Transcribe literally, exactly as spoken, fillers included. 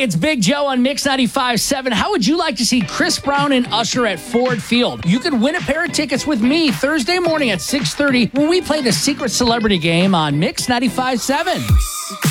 it's Big Joe on Mix ninety-five point seven. How would you like to see Chris Brown and Usher at Ford Field? You could win a pair of tickets with me Thursday morning at six thirty when we play the Secret Celebrity Game on Mix ninety-five point seven.